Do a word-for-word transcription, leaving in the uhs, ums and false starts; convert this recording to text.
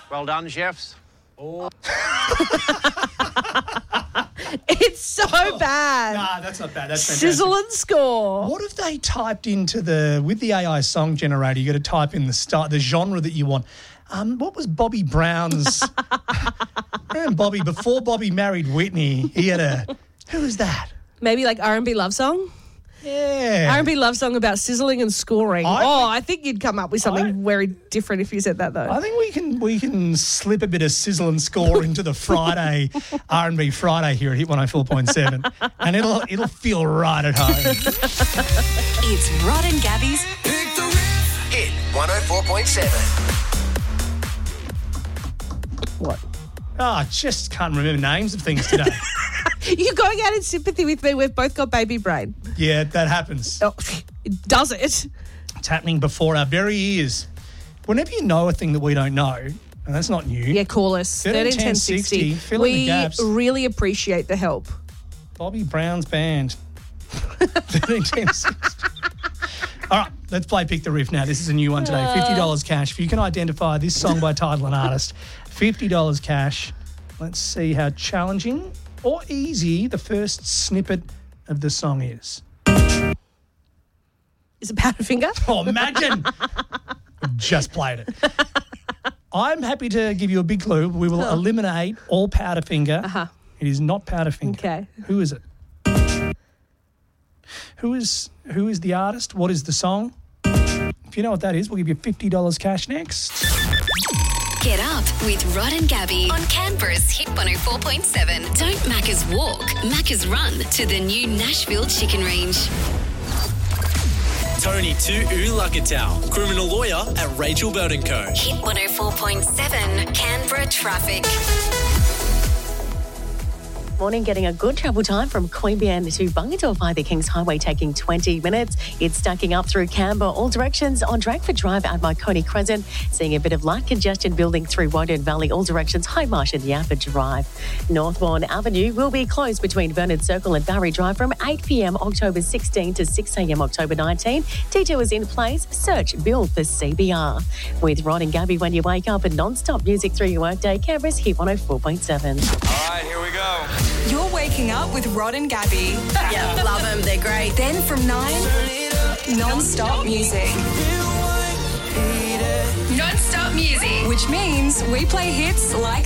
Well done, chefs. Oh. It's so bad. Nah, that's not bad. That's fantastic. Sizzle and score. What if they typed into the, with the A I song generator, you got to type in the start, the genre that you want. Um, what was Bobby Brown's? Remember Bobby, before Bobby married Whitney, he had a, who was that? Maybe like R and B love song? Yeah. R and B love song about sizzling and scoring. I oh, think- I think you'd come up with something I- very different if you said that, though. I think we can we can slip a bit of sizzle and score into the Friday R and B Friday here at Hit one oh four point seven, and it'll it'll feel right at home. It's Rod and Gabby's Pick the Riff. Hit one oh four point seven. What? Oh, I just can't remember names of things today. You're going out in sympathy with me. We've both got baby brain. Yeah, that happens. Oh, does it? It's happening before our very ears. Whenever you know a thing that we don't know, and that's not new. Yeah, call us. thirteen thirteen ten sixty. fill in the We gaps. really appreciate the help. Bobby Brown's band. thirteen ten sixty. All right, let's play Pick the Riff now. This is a new one today. fifty dollars cash. If you can identify this song by title and artist, fifty dollars cash. Let's see how challenging or easy the first snippet of the song is. Is it Powderfinger? Oh, imagine. Just played it. I'm happy to give you a big clue. We will eliminate all Powderfinger. Uh-huh. It is not Powderfinger. Okay. Who is it? Who is who is the artist? What is the song? If you know what that is, we'll give you fifty dollars cash next. Get Up with Rod and Gabby on Canberra's Hit one oh four point seven. Don't Macca's walk, Macca's run to the new Nashville chicken range. Tony Tu'ulakatau, criminal lawyer at Rachel Bird and Co. Hit one oh four point seven, Canberra traffic. Morning, getting a good travel time from Queanbeyan to Bungator via the Kings Highway, taking twenty minutes. It's stacking up through Canberra, all directions on Drakeford Drive out by Coney Crescent. Seeing a bit of light congestion building through Wodern Valley, all directions, High Marsh and Yappa Drive. Northbourne Avenue will be closed between Bernard Circle and Barry Drive from eight p.m. October sixteenth to six a.m. October nineteenth. Detours in place. Search Bill for C B R. With Rod and Gabby when you wake up and non-stop music through your workday, Canberra's Hit one oh four point seven. All right, here we go. You're waking up with Rod and Gabby. Yeah, love them. They're great. Then from nine, non-stop music. Non-stop music. Which means we play hits like